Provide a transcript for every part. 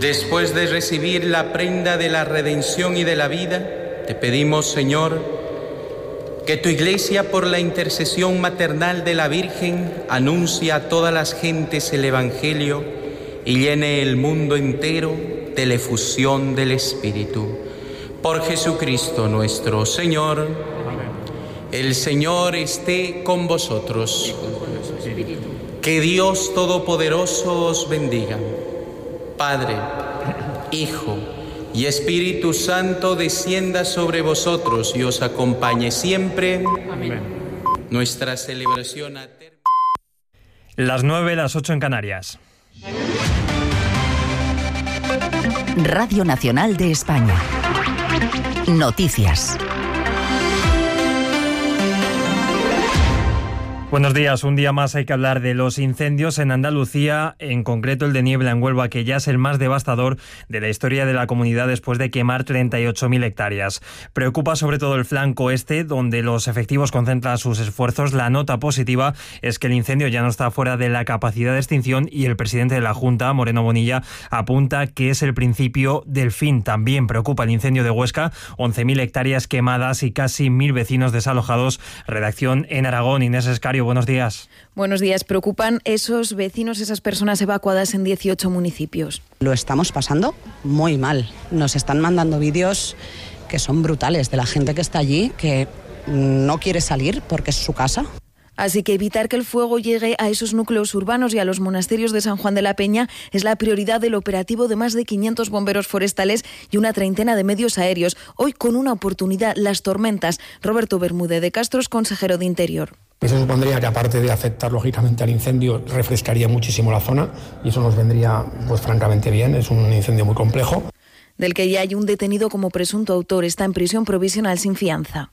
Después de recibir la prenda de la redención y de la vida, te pedimos, Señor, que tu Iglesia, por la intercesión maternal de la Virgen, anuncie a todas las gentes el Evangelio y llene el mundo entero de la efusión del Espíritu. Por Jesucristo nuestro Señor. Amén. El Señor esté con vosotros. Que Dios Todopoderoso os bendiga. Padre, Hijo y Espíritu Santo descienda sobre vosotros y os acompañe siempre. Amén. Nuestra celebración ha terminado. Las 9, las 8 en Canarias. Radio Nacional de España. Noticias. Buenos días. Un día más hay que hablar de los incendios en Andalucía, en concreto el de Niebla en Huelva, que ya es el más devastador de la historia de la comunidad después de quemar 38.000 hectáreas. Preocupa sobre todo el flanco este, donde los efectivos concentran sus esfuerzos. La nota positiva es que el incendio ya no está fuera de la capacidad de extinción y el presidente de la Junta, Moreno Bonilla, apunta que es el principio del fin. También preocupa el incendio de Huesca, 11.000 hectáreas quemadas y casi 1.000 vecinos desalojados. Redacción en Aragón, Inés Escario. Buenos días. Buenos días. Preocupan esos vecinos, esas personas evacuadas en 18 municipios. Lo estamos pasando muy mal. Nos están mandando vídeos que son brutales de la gente que está allí, que no quiere salir porque es su casa. Así que evitar que el fuego llegue a esos núcleos urbanos y a los monasterios de San Juan de la Peña es la prioridad del operativo de más de 500 bomberos forestales y una treintena de medios aéreos. Hoy con una oportunidad, las tormentas. Roberto Bermúdez de Castro es consejero de Interior. Eso supondría que, aparte de afectar lógicamente al incendio, refrescaría muchísimo la zona y eso nos vendría pues francamente bien. Es un incendio muy complejo. Del que ya hay un detenido como presunto autor. Está en prisión provisional sin fianza.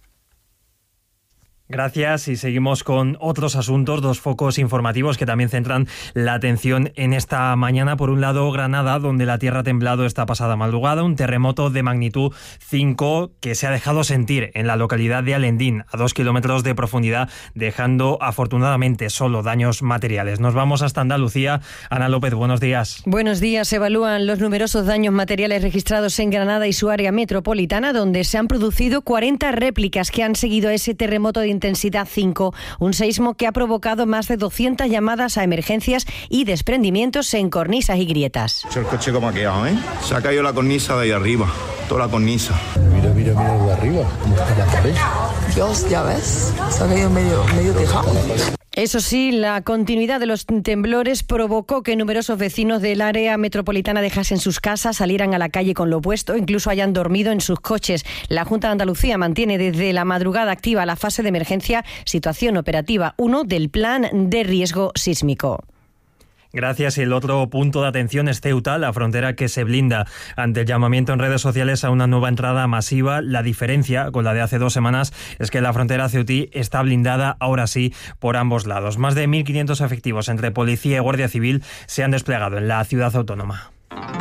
Gracias y seguimos con otros asuntos, dos focos informativos que también centran la atención en esta mañana. Por un lado, Granada, donde la tierra ha temblado esta pasada madrugada, un terremoto de magnitud 5 que se ha dejado sentir en la localidad de Alendín, a 2 kilómetros de profundidad, dejando afortunadamente solo daños materiales. Nos vamos hasta Andalucía. Ana López, buenos días. Buenos días. Se evalúan los numerosos daños materiales registrados en Granada y su área metropolitana, donde se han producido 40 réplicas que han seguido a ese terremoto de intensidad 5, un seismo que ha provocado más de 200 llamadas a emergencias y desprendimientos en cornisas y grietas. El coche como ha quedado, ¿eh? Se ha caído la cornisa de ahí arriba, toda la cornisa. Mira de arriba, cómo está la pared. Dios, ya ves, se ha caído medio tejado. Eso sí, la continuidad de los temblores provocó que numerosos vecinos del área metropolitana dejasen sus casas, salieran a la calle con lo opuesto, incluso hayan dormido en sus coches. La Junta de Andalucía mantiene desde la madrugada activa la fase de emergencia, situación operativa 1 del Plan de Riesgo Sísmico. Gracias. Y el otro punto de atención es Ceuta, la frontera que se blinda ante el llamamiento en redes sociales a una nueva entrada masiva. La diferencia con la de hace 2 semanas es que la frontera ceutí está blindada ahora sí por ambos lados. Más de 1.500 efectivos entre policía y guardia civil se han desplegado en la ciudad autónoma.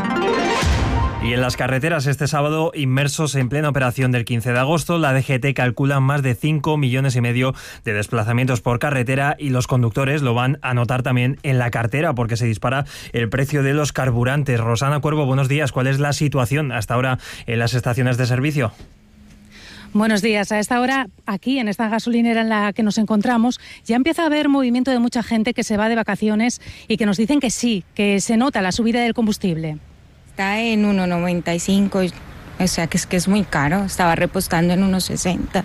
Y en las carreteras este sábado, inmersos en plena operación del 15 de agosto, la DGT calcula más de 5,5 millones de desplazamientos por carretera y los conductores lo van a notar también en la cartera porque se dispara el precio de los carburantes. Rosana Cuervo, buenos días. ¿Cuál es la situación hasta ahora en las estaciones de servicio? Buenos días. A esta hora, aquí en esta gasolinera en la que nos encontramos, ya empieza a haber movimiento de mucha gente que se va de vacaciones y que nos dicen que sí, que se nota la subida del combustible. Está en 1,95, o sea que es muy caro. Estaba repostando en 1,60,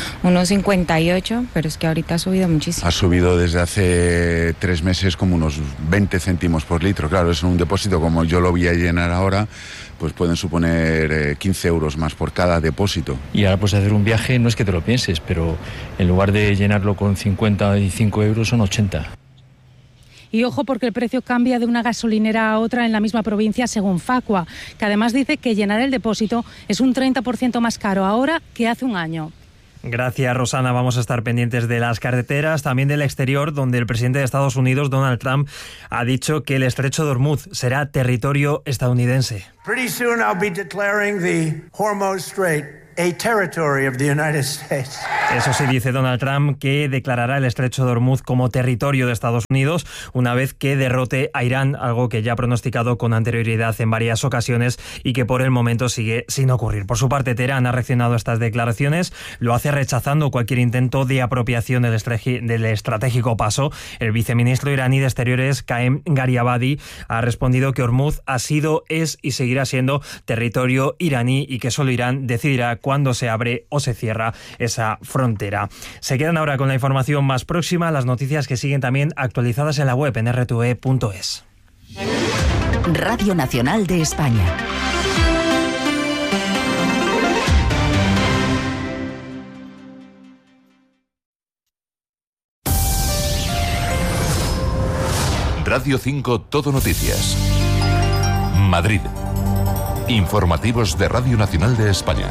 1,58, pero es que ahorita ha subido muchísimo. Ha subido desde hace 3 meses como unos 20 céntimos por litro. Claro, es un depósito, como yo lo voy a llenar ahora, pues pueden suponer 15 euros más por cada depósito. Y ahora pues hacer un viaje no es que te lo pienses, pero en lugar de llenarlo con 55 euros son 80. Y ojo porque el precio cambia de una gasolinera a otra en la misma provincia según Facua, que además dice que llenar el depósito es un 30% más caro ahora que hace un año. Gracias, Rosana. Vamos a estar pendientes de las carreteras, también del exterior, donde el presidente de Estados Unidos, Donald Trump, ha dicho que el estrecho de Hormuz será territorio estadounidense. Pretty soon I'll be declaring the Hormuz Strait Eso sí, dice Donald Trump que declarará el estrecho de Hormuz como territorio de Estados Unidos una vez que derrote a Irán, algo que ya ha pronosticado con anterioridad en varias ocasiones y que por el momento sigue sin ocurrir. Por su parte, Teherán ha reaccionado a estas declaraciones, lo hace rechazando cualquier intento de apropiación del estratégico paso. El viceministro iraní de Exteriores, Qaem Gariabadi, ha respondido que Hormuz ha sido, es y seguirá siendo territorio iraní y que solo Irán decidirá cuándo se abre o se cierra esa frontera. Se quedan ahora con la información más próxima, las noticias que siguen también actualizadas en la web en rtve.es. Radio Nacional de España. Radio 5 Todo Noticias. Madrid. Informativos de Radio Nacional de España.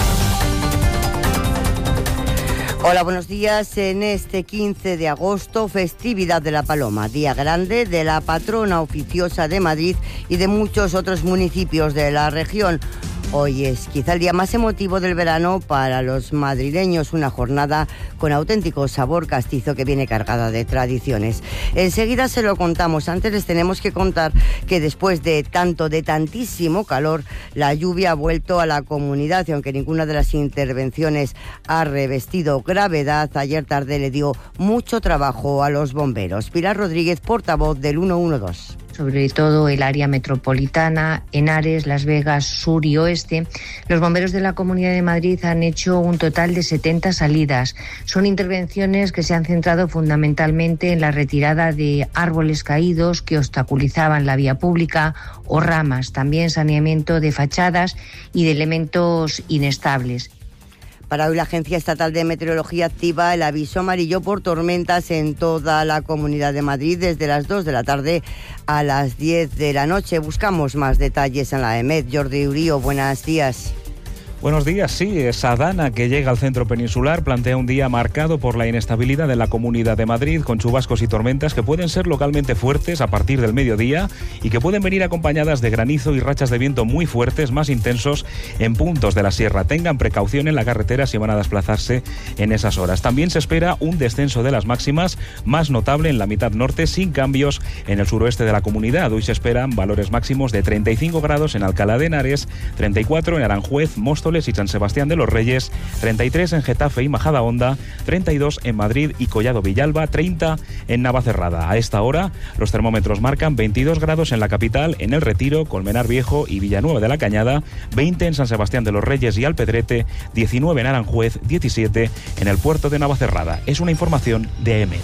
Hola, buenos días. En este 15 de agosto, festividad de la Paloma, día grande de la patrona oficiosa de Madrid y de muchos otros municipios de la región. Hoy es quizá el día más emotivo del verano para los madrileños, una jornada con auténtico sabor castizo que viene cargada de tradiciones. Enseguida se lo contamos. Antes les tenemos que contar que después de tantísimo calor, la lluvia ha vuelto a la comunidad y aunque ninguna de las intervenciones ha revestido gravedad, ayer tarde le dio mucho trabajo a los bomberos. Pilar Rodríguez, portavoz del 112. Sobre todo el área metropolitana, Henares, Las Vegas, sur y oeste. Los bomberos de la Comunidad de Madrid han hecho un total de 70 salidas. Son intervenciones que se han centrado fundamentalmente en la retirada de árboles caídos que obstaculizaban la vía pública o ramas, también saneamiento de fachadas y de elementos inestables. Para hoy la Agencia Estatal de Meteorología activa el aviso amarillo por tormentas en toda la Comunidad de Madrid desde las 2 de la tarde a las 10 de la noche. Buscamos más detalles en la EMET. Jordi Urío, buenos días. Buenos días, sí, esa dana que llega al centro peninsular plantea un día marcado por la inestabilidad en la Comunidad de Madrid, con chubascos y tormentas que pueden ser localmente fuertes a partir del mediodía y que pueden venir acompañadas de granizo y rachas de viento muy fuertes, más intensos en puntos de la sierra. Tengan precaución en la carretera si van a desplazarse en esas horas. También se espera un descenso de las máximas más notable en la mitad norte, sin cambios en el suroeste de la comunidad. Hoy se esperan valores máximos de 35 grados en Alcalá de Henares, 34 en Aranjuez, Móstoles y San Sebastián de los Reyes, 33 en Getafe y Majadahonda, 32 en Madrid y Collado Villalba, 30 en Navacerrada. A esta hora los termómetros marcan 22 grados en la capital, en El Retiro, Colmenar Viejo y Villanueva de la Cañada, 20 en San Sebastián de los Reyes y Alpedrete, 19 en Aranjuez, 17 en el puerto de Navacerrada. Es una información de EMET.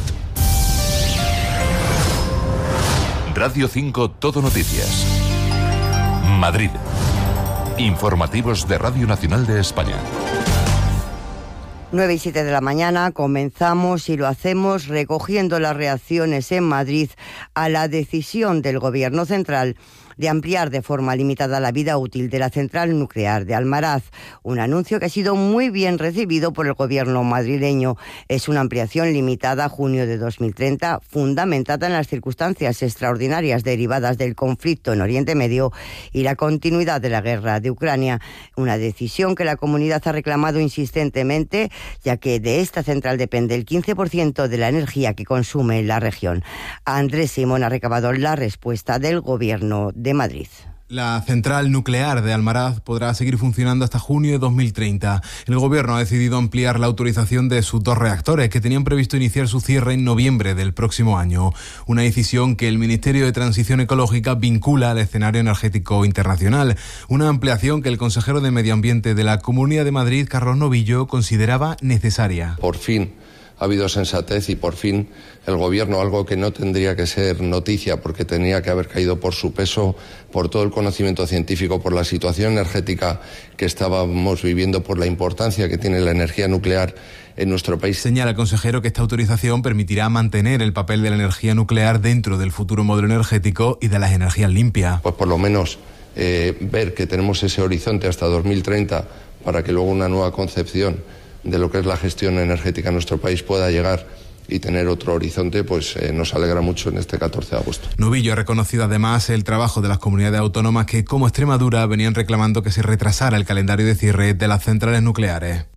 Radio 5 Todo Noticias. Madrid. Informativos de Radio Nacional de España. 9 y 7 de la mañana comenzamos y lo hacemos recogiendo las reacciones en Madrid a la decisión del Gobierno central de ampliar de forma limitada la vida útil de la central nuclear de Almaraz. Un anuncio que ha sido muy bien recibido por el gobierno madrileño. Es una ampliación limitada a junio de 2030, fundamentada en las circunstancias extraordinarias derivadas del conflicto en Oriente Medio y la continuidad de la guerra de Ucrania. Una decisión que la comunidad ha reclamado insistentemente, ya que de esta central depende el 15% de la energía que consume la región. Andrés Simón ha recabado la respuesta del gobierno de Madrid. La central nuclear de Almaraz podrá seguir funcionando hasta junio de 2030. El Gobierno ha decidido ampliar la autorización de sus 2 reactores, que tenían previsto iniciar su cierre en noviembre del próximo año. Una decisión que el Ministerio de Transición Ecológica vincula al escenario energético internacional. Una ampliación que el consejero de Medio Ambiente de la Comunidad de Madrid, Carlos Novillo, consideraba necesaria. Por fin ha habido sensatez y por fin el Gobierno, algo que no tendría que ser noticia porque tenía que haber caído por su peso, por todo el conocimiento científico, por la situación energética que estábamos viviendo, por la importancia que tiene la energía nuclear en nuestro país. Señala el consejero que esta autorización permitirá mantener el papel de la energía nuclear dentro del futuro modelo energético y de las energías limpias. Pues por lo menos ver que tenemos ese horizonte hasta 2030 para que luego una nueva concepción de lo que es la gestión energética en nuestro país pueda llegar y tener otro horizonte, pues nos alegra mucho en este 14 de agosto. Novillo ha reconocido además el trabajo de las comunidades autónomas que, como Extremadura, venían reclamando que se retrasara el calendario de cierre de las centrales nucleares.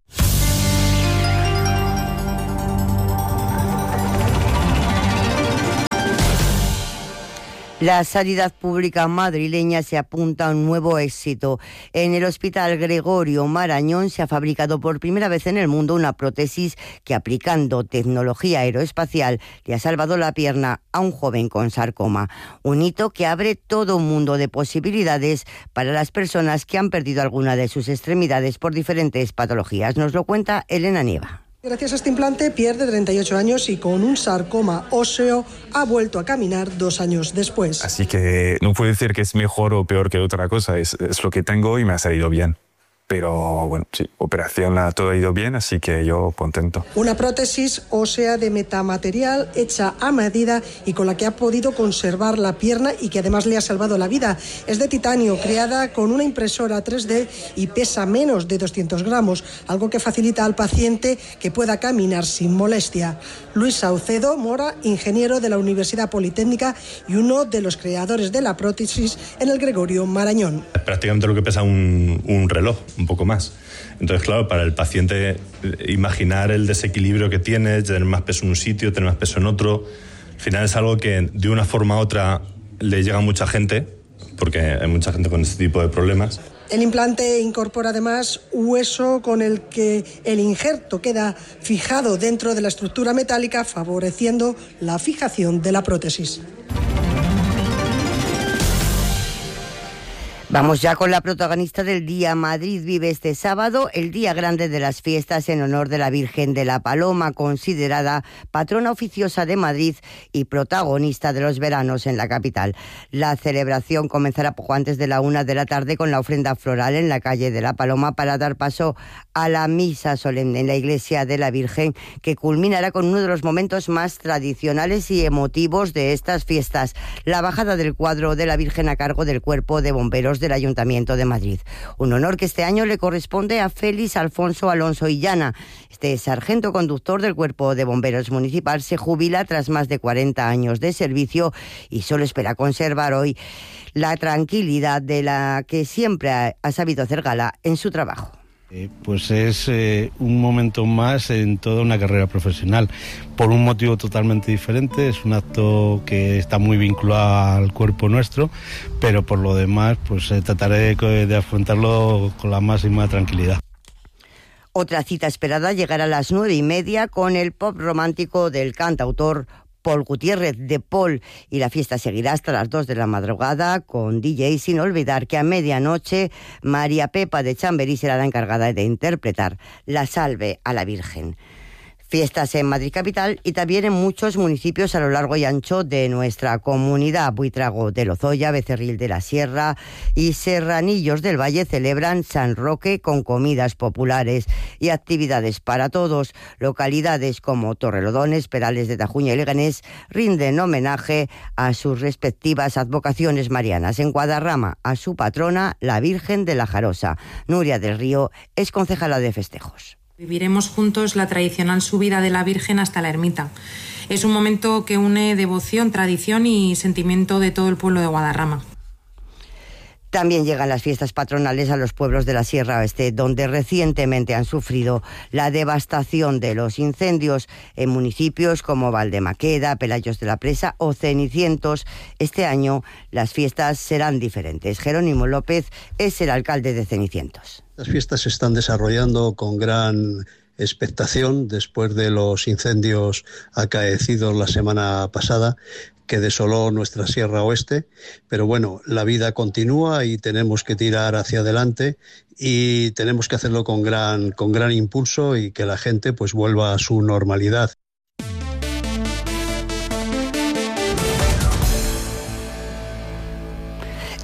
La sanidad pública madrileña se apunta a un nuevo éxito. En el Hospital Gregorio Marañón se ha fabricado por primera vez en el mundo una prótesis que, aplicando tecnología aeroespacial, le ha salvado la pierna a un joven con sarcoma. Un hito que abre todo un mundo de posibilidades para las personas que han perdido alguna de sus extremidades por diferentes patologías. Nos lo cuenta Elena Nieva. Gracias a este implante pierde 38 años y con un sarcoma óseo ha vuelto a caminar 2 años después. Así que no puedo decir que es mejor o peor que otra cosa, es lo que tengo y me ha salido bien. Pero bueno, sí, operación todo ha ido bien, así que yo contento. Una prótesis ósea de metamaterial hecha a medida y con la que ha podido conservar la pierna y que además le ha salvado la vida. Es de titanio, creada con una impresora 3D y pesa menos de 200 gramos, algo que facilita al paciente que pueda caminar sin molestia. Luis Saucedo Mora, ingeniero de la Universidad Politécnica y uno de los creadores de la prótesis en el Gregorio Marañón. Prácticamente lo que pesa un reloj, un poco más. Entonces, claro, para el paciente imaginar el desequilibrio que tiene, tener más peso en un sitio, tener más peso en otro, al final es algo que de una forma u otra le llega a mucha gente, porque hay mucha gente con este tipo de problemas. El implante incorpora además hueso con el que el injerto queda fijado dentro de la estructura metálica, favoreciendo la fijación de la prótesis. Vamos ya con la protagonista del día. Madrid vive este sábado el día grande de las fiestas en honor de la Virgen de la Paloma, considerada patrona oficiosa de Madrid y protagonista de los veranos en la capital. La celebración comenzará poco antes de la 1 de la tarde con la ofrenda floral en la calle de la Paloma para dar paso a la misa solemne en la iglesia de la Virgen, que culminará con uno de los momentos más tradicionales y emotivos de estas fiestas, la bajada del cuadro de la Virgen a cargo del Cuerpo de Bomberos del Ayuntamiento de Madrid. Un honor que este año le corresponde a Félix Alfonso Alonso Illana. Este sargento conductor del Cuerpo de Bomberos Municipal se jubila tras más de 40 años de servicio y solo espera conservar hoy la tranquilidad de la que siempre ha sabido hacer gala en su trabajo. Pues es un momento más en toda una carrera profesional, por un motivo totalmente diferente. Es un acto que está muy vinculado al cuerpo nuestro, pero por lo demás pues trataré de afrontarlo con la máxima tranquilidad. Otra cita esperada llegará a las 9:30 con el pop romántico del cantautor Paul Gutiérrez de Paul, y la fiesta seguirá hasta las 2 de la madrugada con DJ, sin olvidar que a medianoche María Pepa de Chamberí será la encargada de interpretar la Salve a la Virgen. Fiestas en Madrid capital y también en muchos municipios a lo largo y ancho de nuestra comunidad. Buitrago de Lozoya, Becerril de la Sierra y Serranillos del Valle celebran San Roque con comidas populares y actividades para todos. Localidades como Torrelodones, Perales de Tajuña y Leganés rinden homenaje a sus respectivas advocaciones marianas. En Guadarrama, a su patrona, la Virgen de la Jarosa. Nuria del Río es concejala de festejos. Viviremos juntos la tradicional subida de la Virgen hasta la ermita. Es un momento que une devoción, tradición y sentimiento de todo el pueblo de Guadarrama. También llegan las fiestas patronales a los pueblos de la Sierra Oeste, donde recientemente han sufrido la devastación de los incendios en municipios como Valdemaqueda, Pelayos de la Presa o Cenicientos. Este año las fiestas serán diferentes. Jerónimo López es el alcalde de Cenicientos. Las fiestas se están desarrollando con gran expectación después de los incendios acaecidos la semana pasada, que desoló nuestra Sierra Oeste, pero bueno, la vida continúa y tenemos que tirar hacia adelante y tenemos que hacerlo con gran impulso y que la gente pues vuelva a su normalidad.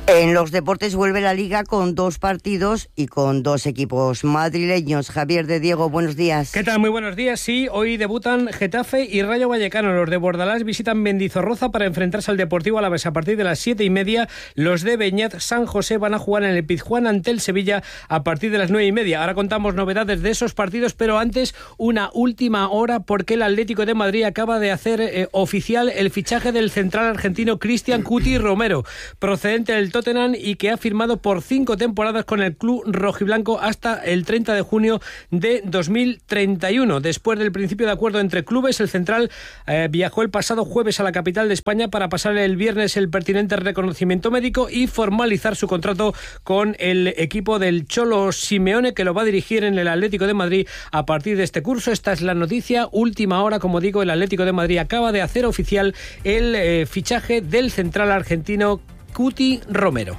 En los deportes vuelve la Liga con 2 partidos y con 2 equipos madrileños. Javier de Diego, buenos días. ¿Qué tal? Muy buenos días. Sí, hoy debutan Getafe y Rayo Vallecano. Los de Bordalás visitan Mendizorroza para enfrentarse al Deportivo Alavés a partir de las 7:30. Los de Beñat San José van a jugar en el Pizjuán ante el Sevilla a partir de las 9:30. Ahora contamos novedades de esos partidos, pero antes una última hora porque el Atlético de Madrid acaba de hacer oficial el fichaje del central argentino Cristian Cuti Romero, procedente del Tottenham y que ha firmado por 5 temporadas con el club rojiblanco hasta el 30 de junio de 2031. Después del principio de acuerdo entre clubes, el central viajó el pasado jueves a la capital de España para pasar el viernes el pertinente reconocimiento médico y formalizar su contrato con el equipo del Cholo Simeone, que lo va a dirigir en el Atlético de Madrid a partir de este curso. Esta es la noticia. Última hora, como digo, el Atlético de Madrid acaba de hacer oficial el fichaje del central argentino Cuti Romero.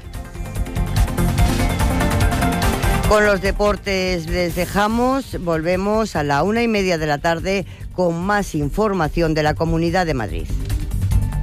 Con los deportes les dejamos, volvemos a la 1:30 de la tarde con más información de la Comunidad de Madrid.